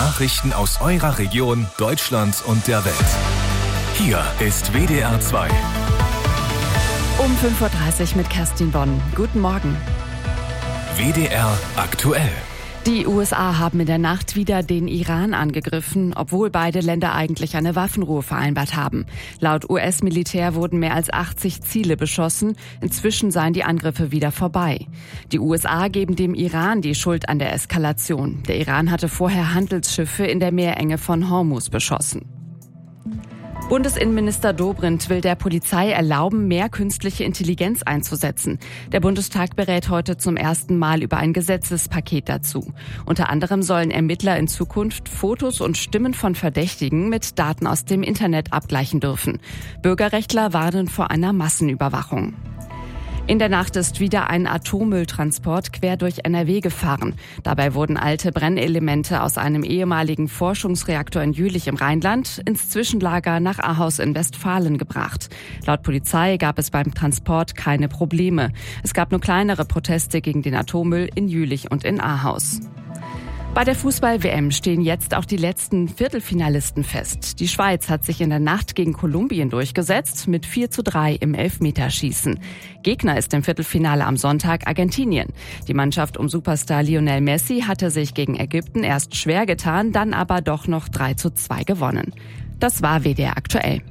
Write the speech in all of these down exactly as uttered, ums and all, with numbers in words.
Nachrichten aus eurer Region, Deutschland und der Welt. Hier ist W D R zwei. Um fünf Uhr dreißig mit Kerstin Bonn. Guten Morgen. W D R aktuell. Die U S A haben in der Nacht wieder den Iran angegriffen, obwohl beide Länder eigentlich eine Waffenruhe vereinbart haben. Laut U S-Militär wurden mehr als achtzig Ziele beschossen. Inzwischen seien die Angriffe wieder vorbei. Die U S A geben dem Iran die Schuld an der Eskalation. Der Iran hatte vorher Handelsschiffe in der Meerenge von Hormuz beschossen. Bundesinnenminister Dobrindt will der Polizei erlauben, mehr künstliche Intelligenz einzusetzen. Der Bundestag berät heute zum ersten Mal über ein Gesetzespaket dazu. Unter anderem sollen Ermittler in Zukunft Fotos und Stimmen von Verdächtigen mit Daten aus dem Internet abgleichen dürfen. Bürgerrechtler warnen vor einer Massenüberwachung. In der Nacht ist wieder ein Atommülltransport quer durch N R W gefahren. Dabei wurden alte Brennelemente aus einem ehemaligen Forschungsreaktor in Jülich im Rheinland ins Zwischenlager nach Ahaus in Westfalen gebracht. Laut Polizei gab es beim Transport keine Probleme. Es gab nur kleinere Proteste gegen den Atommüll in Jülich und in Ahaus. Bei der Fußball-W M stehen jetzt auch die letzten Viertelfinalisten fest. Die Schweiz hat sich in der Nacht gegen Kolumbien durchgesetzt mit vier zu drei im Elfmeterschießen. Gegner ist im Viertelfinale am Sonntag Argentinien. Die Mannschaft um Superstar Lionel Messi hatte sich gegen Ägypten erst schwer getan, dann aber doch noch drei zu zwei gewonnen. Das war W D R aktuell.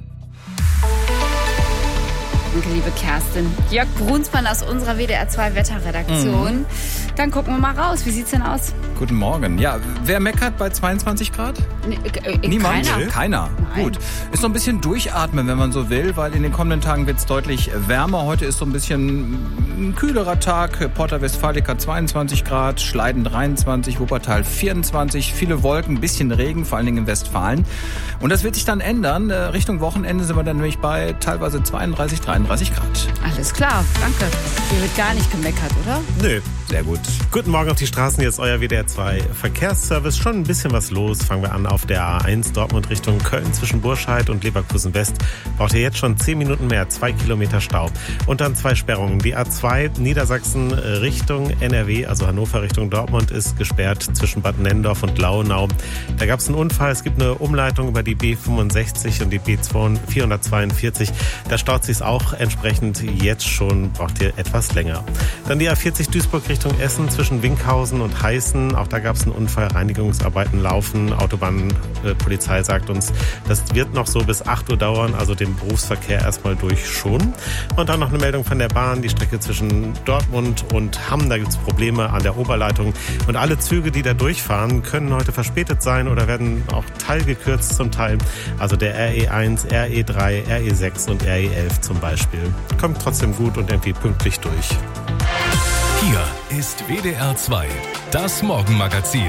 Danke, liebe Kerstin. Jörg Brunsmann aus unserer W D R zwei Wetterredaktion. Mhm. Dann gucken wir mal raus. Wie sieht's denn aus? Guten Morgen. Ja, wer meckert bei zweiundzwanzig Grad? Nee, äh, Niemand? Keiner. Keiner. Gut. Ist so ein bisschen durchatmen, wenn man so will, weil in den kommenden Tagen wird's deutlich wärmer. Heute ist so ein bisschen ein kühlerer Tag. Porta Westfalica zweiundzwanzig Grad, Schleiden dreiundzwanzig, Wuppertal vierundzwanzig, viele Wolken, bisschen Regen, vor allen Dingen in Westfalen. Und das wird sich dann ändern. Richtung Wochenende sind wir dann nämlich bei teilweise zweiunddreißig, dreiunddreißig Grad. Alles klar, danke. Hier wird gar nicht gemeckert, oder? Nö. Sehr gut. Guten Morgen auf die Straßen, jetzt euer W D R zwei Verkehrsservice. Schon ein bisschen was los. Fangen wir an auf der A eins Dortmund Richtung Köln zwischen Burscheid und Leverkusen West. Braucht ihr jetzt schon zehn Minuten mehr, zwei Kilometer Stau. Und dann zwei Sperrungen. Die A zwei Niedersachsen Richtung N R W, also Hannover Richtung Dortmund, ist gesperrt zwischen Bad Nennendorf und Launau. Da gab es einen Unfall. Es gibt eine Umleitung über die B fünfundsechzig und die B vierhundertzweiundvierzig. Da staut sich auch entsprechend jetzt schon, braucht ihr etwas länger. Dann die A vierzig Duisburg Richtung Essen zwischen Winkhausen und Heißen. Auch da gab es einen Unfall, Reinigungsarbeiten laufen. Autobahnpolizei äh, sagt uns, das wird noch so bis acht Uhr dauern, also den Berufsverkehr erstmal durch schon. Und dann noch eine Meldung von der Bahn, die Strecke zwischen Dortmund und Hamm, da gibt es Probleme an der Oberleitung. Und alle Züge, die da durchfahren, können heute verspätet sein oder werden auch teilgekürzt zum Teil. Also der R E eins, R E drei, R E sechs und R E elf zum Beispiel. Kommt trotzdem gut und irgendwie pünktlich durch. Hier ist W D R zwei, das Morgenmagazin.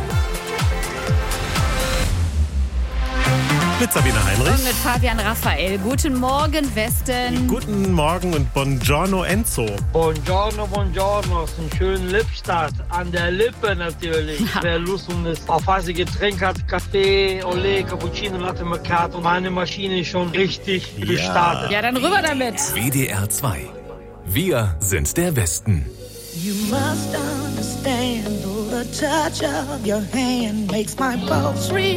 Mit Sabine Heinrich. Und mit Fabian Raphael. Guten Morgen, Westen. Guten Morgen und Buongiorno Enzo. Buongiorno, buongiorno. Ist ein schönen Lipstart. An der Lippe natürlich. Ja. Wer Lust um das auffassige Getränk hat, Kaffee, Olé, Cappuccino, Latte Macchiato. Meine Maschine ist schon richtig ja. gestartet. Ja, dann rüber damit. W D R zwei. Wir sind der Westen. You must understand, though the touch of your hand makes my pulse real.